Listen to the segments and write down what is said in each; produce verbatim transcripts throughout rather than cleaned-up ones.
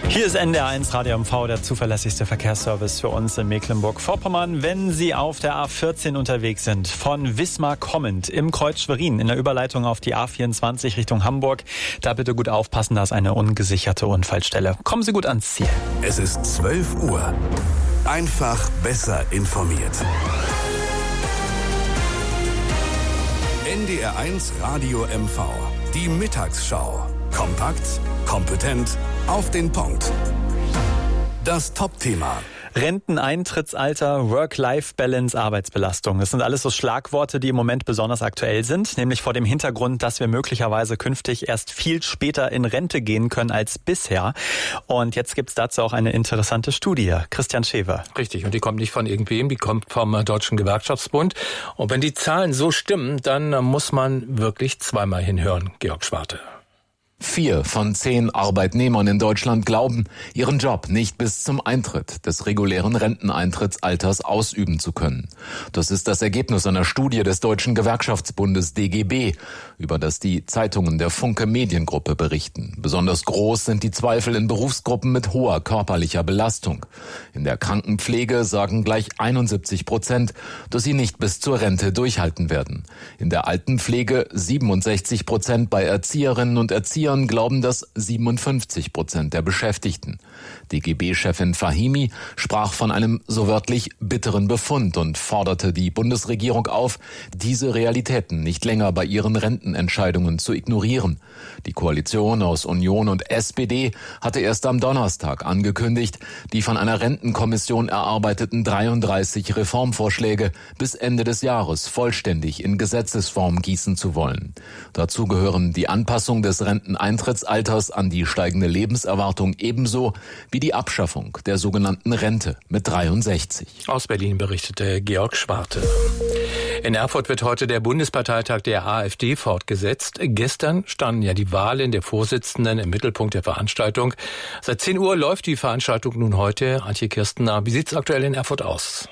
Hier ist N D R eins Radio M V, der zuverlässigste Verkehrsservice für uns in Mecklenburg-Vorpommern. Wenn Sie auf der A vierzehn unterwegs sind, von Wismar kommend im Kreuz Schwerin in der Überleitung auf die A vierundzwanzig Richtung Hamburg, da bitte gut aufpassen, da ist eine ungesicherte Unfallstelle. Kommen Sie gut ans Ziel. Es ist zwölf Uhr. Einfach besser informiert. N D R eins Radio M V. Die Mittagsschau. Kompakt, kompetent, auf den Punkt. Das Top-Thema. Renteneintrittsalter, Work-Life-Balance, Arbeitsbelastung. Das sind alles so Schlagworte, die im Moment besonders aktuell sind, nämlich vor dem Hintergrund, dass wir möglicherweise künftig erst viel später in Rente gehen können als bisher. Und jetzt gibt's dazu auch eine interessante Studie. Christian Schewe. Richtig, und die kommt nicht von irgendwem, die kommt vom Deutschen Gewerkschaftsbund. Und wenn die Zahlen so stimmen, dann muss man wirklich zweimal hinhören, Georg Schwarte. Vier von zehn Arbeitnehmern in Deutschland glauben, ihren Job nicht bis zum Eintritt des regulären Renteneintrittsalters ausüben zu können. Das ist das Ergebnis einer Studie des Deutschen Gewerkschaftsbundes D G B, über das die Zeitungen der Funke Mediengruppe berichten. Besonders groß sind die Zweifel in Berufsgruppen mit hoher körperlicher Belastung. In der Krankenpflege sagen gleich einundsiebzig Prozent, dass sie nicht bis zur Rente durchhalten werden. In der Altenpflege siebenundsechzig Prozent, bei Erzieherinnen und Erziehern glauben das siebenundfünfzig Prozent der Beschäftigten. D G B-Chefin Fahimi sprach von einem so wörtlich bitteren Befund und forderte die Bundesregierung auf, diese Realitäten nicht länger bei ihren Rentenentscheidungen zu ignorieren. Die Koalition aus Union und S P D hatte erst am Donnerstag angekündigt, die von einer Rentenkommission erarbeiteten dreiunddreißig Reformvorschläge bis Ende des Jahres vollständig in Gesetzesform gießen zu wollen. Dazu gehören die Anpassung des Renteneintrittsalters an die steigende Lebenserwartung ebenso wie die Abschaffung der sogenannten Rente mit dreiundsechzig. Aus Berlin berichtete Georg Schwarte. In Erfurt wird heute der Bundesparteitag der AfD fortgesetzt. Gestern standen ja die Wahlen der Vorsitzenden im Mittelpunkt der Veranstaltung. Seit zehn Uhr läuft die Veranstaltung nun heute. Antje Kirstener, wie sieht es aktuell in Erfurt aus?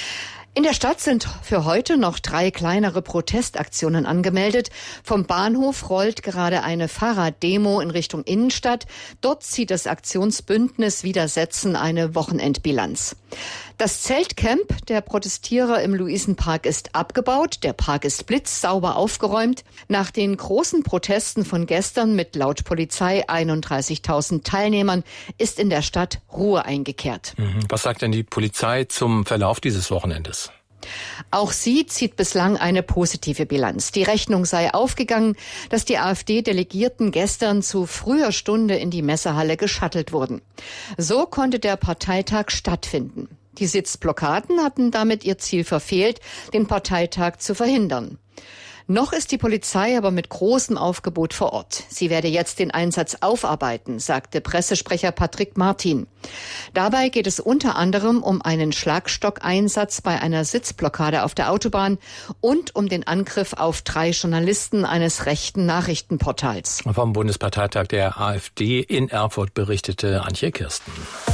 In der Stadt sind für heute noch drei kleinere Protestaktionen angemeldet. Vom Bahnhof rollt gerade eine Fahrraddemo in Richtung Innenstadt. Dort zieht das Aktionsbündnis Widersetzen eine Wochenendbilanz. Das Zeltcamp der Protestierer im Luisenpark ist abgebaut. Der Park ist blitzsauber aufgeräumt. Nach den großen Protesten von gestern mit laut Polizei einunddreißigtausend Teilnehmern ist in der Stadt Ruhe eingekehrt. Was sagt denn die Polizei zum Verlauf dieses Wochenendes? Auch sie zieht bislang eine positive Bilanz. Die Rechnung sei aufgegangen, dass die AfD-Delegierten gestern zu früher Stunde in die Messehalle geschattelt wurden. So konnte der Parteitag stattfinden. Die Sitzblockaden hatten damit ihr Ziel verfehlt, den Parteitag zu verhindern. Noch ist die Polizei aber mit großem Aufgebot vor Ort. Sie werde jetzt den Einsatz aufarbeiten, sagte Pressesprecher Patrick Martin. Dabei geht es unter anderem um einen Schlagstockeinsatz bei einer Sitzblockade auf der Autobahn und um den Angriff auf drei Journalisten eines rechten Nachrichtenportals. Vom Bundesparteitag der AfD in Erfurt berichtete Antje Kirsten.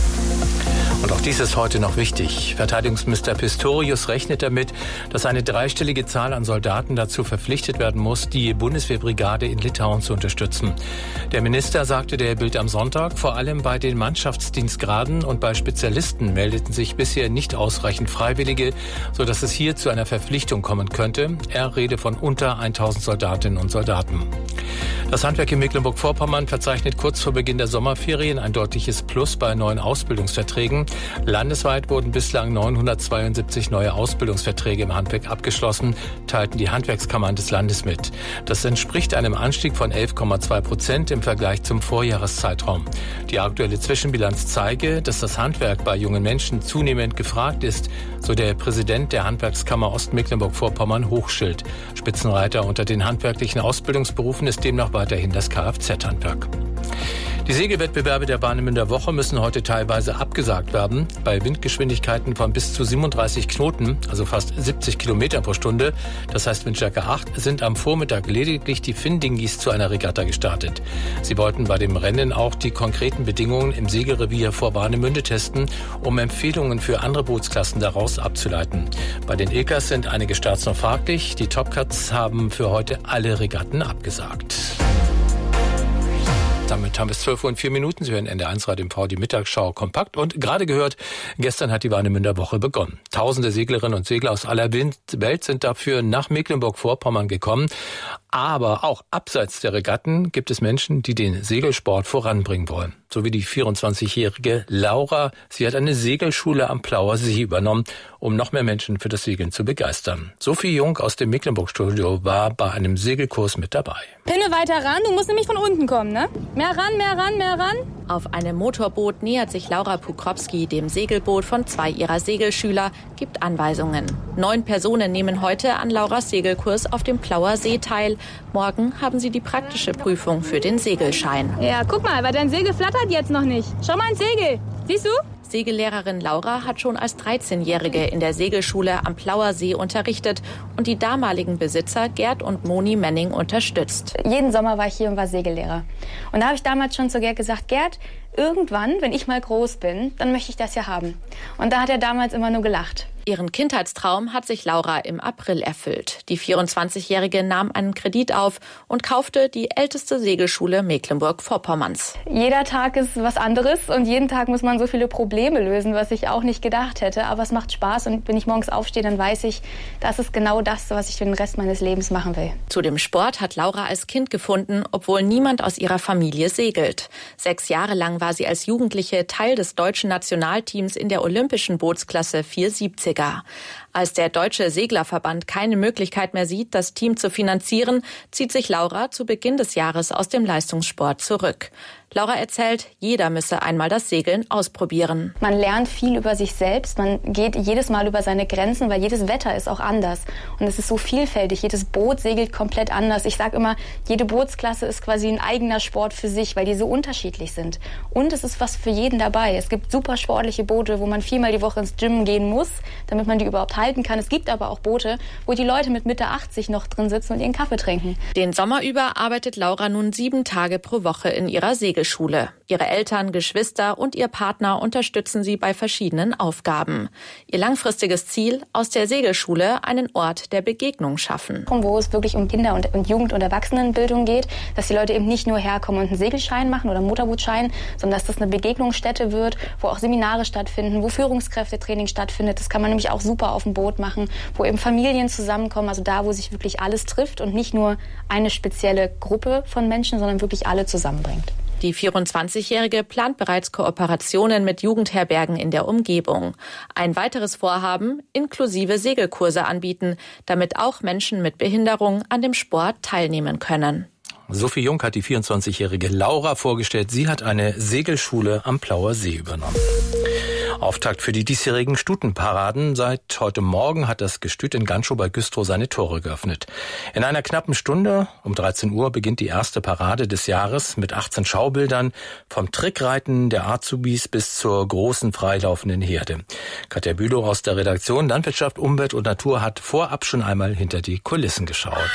Und auch dies ist heute noch wichtig. Verteidigungsminister Pistorius rechnet damit, dass eine dreistellige Zahl an Soldaten dazu verpflichtet werden muss, die Bundeswehrbrigade in Litauen zu unterstützen. Der Minister sagte der Bild am Sonntag, vor allem bei den Mannschaftsdienstgraden und bei Spezialisten meldeten sich bisher nicht ausreichend Freiwillige, sodass es hier zu einer Verpflichtung kommen könnte. Er rede von unter tausend Soldatinnen und Soldaten. Das Handwerk in Mecklenburg-Vorpommern verzeichnet kurz vor Beginn der Sommerferien ein deutliches Plus bei neuen Ausbildungsverträgen. Landesweit wurden bislang neunhundertzweiundsiebzig neue Ausbildungsverträge im Handwerk abgeschlossen, teilten die Handwerkskammern des Landes mit. Das entspricht einem Anstieg von elf Komma zwei Prozent im Vergleich zum Vorjahreszeitraum. Die aktuelle Zwischenbilanz zeige, dass das Handwerk bei jungen Menschen zunehmend gefragt ist, so der Präsident der Handwerkskammer Ostmecklenburg-Vorpommern Hochschild. Spitzenreiter unter den handwerklichen Ausbildungsberufen ist demnach weiterhin das Kfz-Handwerk. Die Segelwettbewerbe der Warnemünder Woche müssen heute teilweise abgesagt werden. Bei Windgeschwindigkeiten von bis zu siebenunddreißig Knoten, also fast siebzig Kilometer pro Stunde, das heißt Windstärke acht, sind am Vormittag lediglich die Finn-Dinghies zu einer Regatta gestartet. Sie wollten bei dem Rennen auch die konkreten Bedingungen im Segelrevier vor Warnemünde testen, um Empfehlungen für andere Bootsklassen daraus abzuleiten. Bei den Ilkas sind einige Starts noch fraglich. Die Top Cats haben für heute alle Regatten abgesagt. Damit haben wir es zwölf Uhr und vier Minuten. Sie hören N D R eins Radio M V, die Mittagsschau kompakt. Und gerade gehört, gestern hat die Warnemünder Woche begonnen. Tausende Seglerinnen und Segler aus aller Welt sind dafür nach Mecklenburg-Vorpommern gekommen. Aber auch abseits der Regatten gibt es Menschen, die den Segelsport voranbringen wollen. So wie die vierundzwanzigjährige Laura. Sie hat eine Segelschule am Plauer See übernommen, um noch mehr Menschen für das Segeln zu begeistern. Sophie Jung aus dem Mecklenburg-Studio war bei einem Segelkurs mit dabei. Pinne weiter ran, du musst nämlich von unten kommen, ne? Mehr ran, mehr ran, mehr ran. Auf einem Motorboot nähert sich Laura Pukropski dem Segelboot von zwei ihrer Segelschüler, gibt Anweisungen. Neun Personen nehmen heute an Lauras Segelkurs auf dem Plauer See teil. Morgen haben sie die praktische Prüfung für den Segelschein. Ja, guck mal, weil dein Segel flattert jetzt noch nicht. Schau mal ins Segel. Siehst du? Segellehrerin Laura hat schon als dreizehnjährige in der Segelschule am Plauer See unterrichtet und die damaligen Besitzer Gerd und Moni Menning unterstützt. Jeden Sommer war ich hier und war Segellehrer. Und da habe ich damals schon zu Gerd gesagt, Gerd, irgendwann, wenn ich mal groß bin, dann möchte ich das ja haben. Und da hat er damals immer nur gelacht. Ihren Kindheitstraum hat sich Laura im April erfüllt. Die vierundzwanzigjährige nahm einen Kredit auf und kaufte die älteste Segelschule Mecklenburg-Vorpommerns. Jeder Tag ist was anderes und jeden Tag muss man so viele Probleme lösen, was ich auch nicht gedacht hätte. Aber es macht Spaß und wenn ich morgens aufstehe, dann weiß ich, das ist genau das, was ich für den Rest meines Lebens machen will. Zu dem Sport hat Laura als Kind gefunden, obwohl niemand aus ihrer Familie segelt. Sechs Jahre lang war sie als Jugendliche Teil des deutschen Nationalteams in der olympischen Bootsklasse vierhundertsiebziger. Als der Deutsche Seglerverband keine Möglichkeit mehr sieht, das Team zu finanzieren, zieht sich Laura zu Beginn des Jahres aus dem Leistungssport zurück. Laura erzählt, jeder müsse einmal das Segeln ausprobieren. Man lernt viel über sich selbst, man geht jedes Mal über seine Grenzen, weil jedes Wetter ist auch anders. Und es ist so vielfältig, jedes Boot segelt komplett anders. Ich sage immer, jede Bootsklasse ist quasi ein eigener Sport für sich, weil die so unterschiedlich sind. Und es ist was für jeden dabei. Es gibt super sportliche Boote, wo man viermal die Woche ins Gym gehen muss, damit man die überhaupt halten kann. Es gibt aber auch Boote, wo die Leute mit Mitte achtzig noch drin sitzen und ihren Kaffee trinken. Den Sommer über arbeitet Laura nun sieben Tage pro Woche in ihrer Segelschule. Ihre Eltern, Geschwister und ihr Partner unterstützen sie bei verschiedenen Aufgaben. Ihr langfristiges Ziel, aus der Segelschule einen Ort der Begegnung schaffen. Wo es wirklich um Kinder- und, und Jugend- und Erwachsenenbildung geht, dass die Leute eben nicht nur herkommen und einen Segelschein machen oder einen Motorbootschein, sondern dass das eine Begegnungsstätte wird, wo auch Seminare stattfinden, wo Führungskräftetraining stattfindet. Das kann man nämlich auch super auf dem Boot machen, wo eben Familien zusammenkommen, also da, wo sich wirklich alles trifft und nicht nur eine spezielle Gruppe von Menschen, sondern wirklich alle zusammenbringt. Die vierundzwanzigjährige plant bereits Kooperationen mit Jugendherbergen in der Umgebung. Ein weiteres Vorhaben, inklusive Segelkurse anbieten, damit auch Menschen mit Behinderung an dem Sport teilnehmen können. Sophie Jung hat die vierundzwanzigjährige Laura vorgestellt. Sie hat eine Segelschule am Plauer See übernommen. Auftakt für die diesjährigen Stutenparaden. Seit heute Morgen hat das Gestüt in Ganchow bei Güstrow seine Tore geöffnet. In einer knappen Stunde, um dreizehn Uhr, beginnt die erste Parade des Jahres mit achtzehn Schaubildern, vom Trickreiten der Azubis bis zur großen freilaufenden Herde. Katja Bülow aus der Redaktion Landwirtschaft, Umwelt und Natur hat vorab schon einmal hinter die Kulissen geschaut.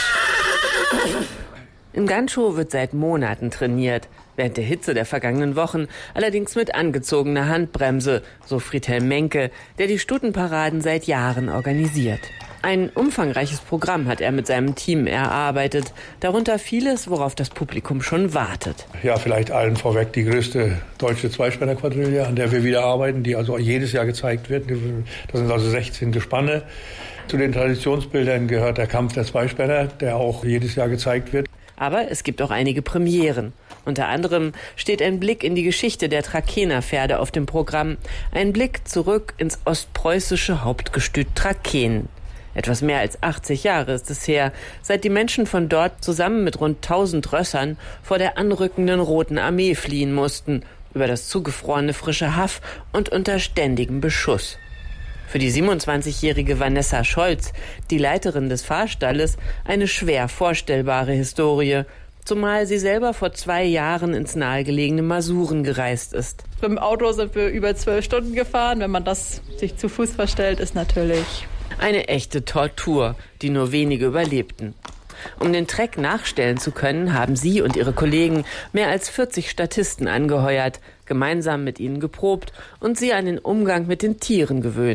In Ganchow wird seit Monaten trainiert. Während der Hitze der vergangenen Wochen allerdings mit angezogener Handbremse, so Friedhelm Menke, der die Stutenparaden seit Jahren organisiert. Ein umfangreiches Programm hat er mit seinem Team erarbeitet, darunter vieles, worauf das Publikum schon wartet. Ja, vielleicht allen vorweg die größte deutsche Zweispänner-Quadrille, an der wir wieder arbeiten, die also jedes Jahr gezeigt wird. Das sind also sechzehn Gespanne. Zu den Traditionsbildern gehört der Kampf der Zweispänner, der auch jedes Jahr gezeigt wird. Aber es gibt auch einige Premieren. Unter anderem steht ein Blick in die Geschichte der Trakener Pferde auf dem Programm. Ein Blick zurück ins ostpreußische Hauptgestüt Trakehn. Etwas mehr als achtzig Jahre ist es her, seit die Menschen von dort zusammen mit rund tausend Rössern vor der anrückenden Roten Armee fliehen mussten, über das zugefrorene frische Haff und unter ständigem Beschuss. Für die siebenundzwanzigjährige Vanessa Scholz, die Leiterin des Fahrstalles, eine schwer vorstellbare Historie, zumal sie selber vor zwei Jahren ins nahegelegene Masuren gereist ist. Mit dem Auto sind wir über zwölf Stunden gefahren. Wenn man das sich zu Fuß vorstellt, ist natürlich eine echte Tortur, die nur wenige überlebten. Um den Trek nachstellen zu können, haben sie und ihre Kollegen mehr als vierzig Statisten angeheuert, gemeinsam mit ihnen geprobt und sie an den Umgang mit den Tieren gewöhnt.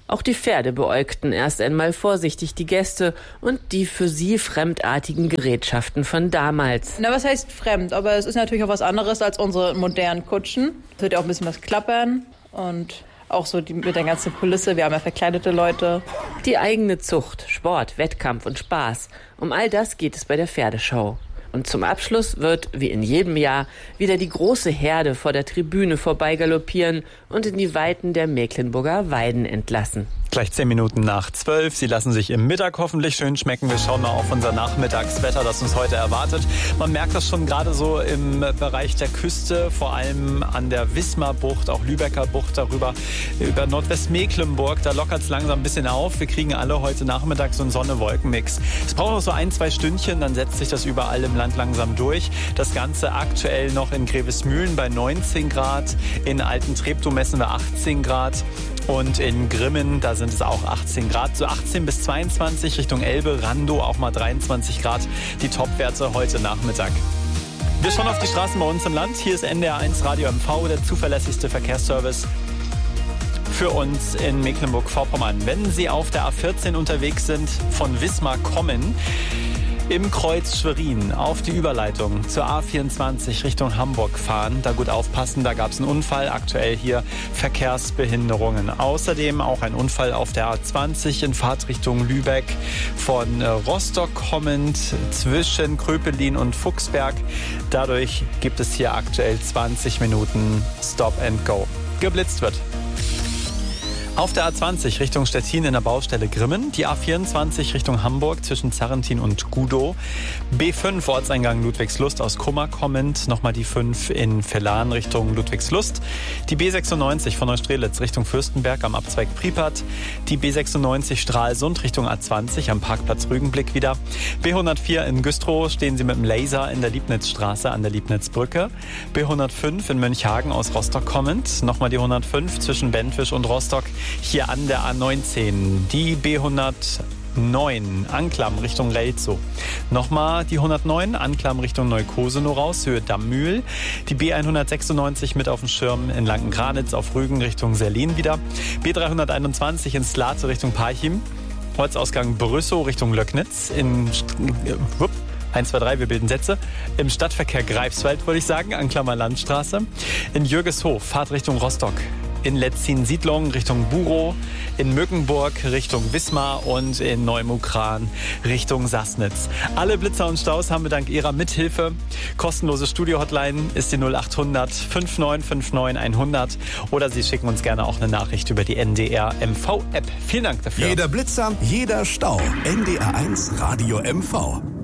Auch die Pferde beäugten erst einmal vorsichtig die Gäste und die für sie fremdartigen Gerätschaften von damals. Na, was heißt fremd? Aber es ist natürlich auch was anderes als unsere modernen Kutschen. Es wird ja auch ein bisschen was klappern und auch so die, mit der ganzen Kulisse. Wir haben ja verkleidete Leute. Die eigene Zucht, Sport, Wettkampf und Spaß. Um all das geht es bei der Pferdeschau. Und zum Abschluss wird, wie in jedem Jahr, wieder die große Herde vor der Tribüne vorbeigaloppieren und in die Weiten der Mecklenburger Weiden entlassen. Gleich zehn Minuten nach zwölf. Sie lassen sich im Mittag hoffentlich schön schmecken. Wir schauen mal auf unser Nachmittagswetter, das uns heute erwartet. Man merkt das schon gerade so im Bereich der Küste, vor allem an der Wismarbucht, auch Lübecker Bucht darüber, über Nordwestmecklenburg. Da lockert es langsam ein bisschen auf. Wir kriegen alle heute Nachmittag so einen Sonne-Wolken-Mix. Es braucht noch so ein, zwei Stündchen, dann setzt sich das überall im Land langsam durch. Das Ganze aktuell noch in Grevesmühlen bei neunzehn Grad. In Alten-Treptow messen wir achtzehn Grad. Und in Grimmen, da sind es auch achtzehn Grad, so achtzehn bis zweiundzwanzig Richtung Elbe, Randow auch mal dreiundzwanzig Grad, die Topwerte heute Nachmittag. Wir schauen auf die Straßen bei uns im Land. Hier ist N D R eins Radio M V, der zuverlässigste Verkehrsservice für uns in Mecklenburg-Vorpommern. Wenn Sie auf der A vierzehn unterwegs sind, von Wismar kommen, im Kreuz Schwerin auf die Überleitung zur A vierundzwanzig Richtung Hamburg fahren. Da gut aufpassen, da gab es einen Unfall. Aktuell hier Verkehrsbehinderungen. Außerdem auch ein Unfall auf der A zwanzig in Fahrtrichtung Lübeck von Rostock kommend zwischen Kröpelin und Fuchsberg. Dadurch gibt es hier aktuell zwanzig Minuten Stop and Go. Geblitzt wird. Auf der A zwanzig Richtung Stettin in der Baustelle Grimmen, die A vierundzwanzig Richtung Hamburg zwischen Zarrentin und Gudow, B fünf Ortseingang Ludwigslust aus Kummer kommend, nochmal die fünf in Vellan Richtung Ludwigslust, die B sechsundneunzig von Neustrelitz Richtung Fürstenberg am Abzweig Priepert, die B sechsundneunzig Stralsund Richtung A zwanzig am Parkplatz Rügenblick wieder, B hundertvier in Güstrow stehen Sie mit dem Laser in der Liebnitzstraße an der Liebnitzbrücke, B hundertfünf in Mönchhagen aus Rostock kommend, nochmal die hundertfünf zwischen Bentwisch und Rostock, hier an der A neunzehn, die B hundertneun, Anklam Richtung Relzow. Nochmal die hundertneun, Anklam Richtung Neukosenow raus, Höhe Dammmühl. Die B hundertsechsundneunzig mit auf dem Schirm in Lanken-Granitz auf Rügen Richtung Serlin wieder. B dreihunderteinundzwanzig in Slate Richtung Parchim. Ortsausgang Brüssow Richtung Löcknitz. In Wupp. eins, zwei, drei, wir bilden Sätze. Im Stadtverkehr Greifswald, würde ich sagen, Anklammer Landstraße. In Jürgeshof, Fahrt Richtung Rostock. In Letzin-Siedlung Richtung Burow, in Mückenburg Richtung Wismar und in Neumukran Richtung Sassnitz. Alle Blitzer und Staus haben wir dank Ihrer Mithilfe. Kostenlose Studio-Hotline ist die null acht hundert fünf neun fünf neun hundert oder Sie schicken uns gerne auch eine Nachricht über die N D R M V-App. Vielen Dank dafür. Jeder Blitzer, jeder Stau. N D R eins Radio M V.